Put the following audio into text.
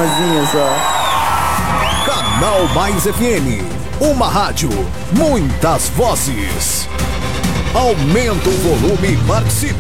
umazinha só. Canal Mais FM, uma rádio, muitas vozes. Aumenta o volume e participe.